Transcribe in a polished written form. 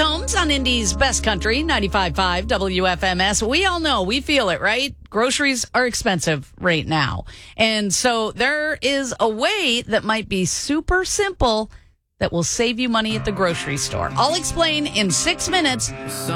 Combs on Indy's Best Country, 95.5 WFMS. We all know, we feel it, right? Groceries are expensive right now. And so there is a way that might be super simple that will save you money at the grocery store. I'll explain in 6 minutes.